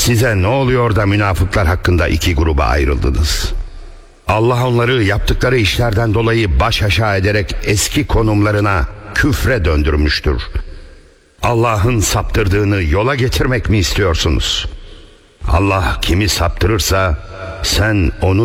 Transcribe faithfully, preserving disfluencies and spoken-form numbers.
Size ne oluyor da münafıklar hakkında iki gruba ayrıldınız? Allah onları yaptıkları işlerden dolayı baş aşağı ederek eski konumlarına, küfre döndürmüştür. Allah'ın saptırdığını yola getirmek mi istiyorsunuz? Allah kimi saptırırsa sen onu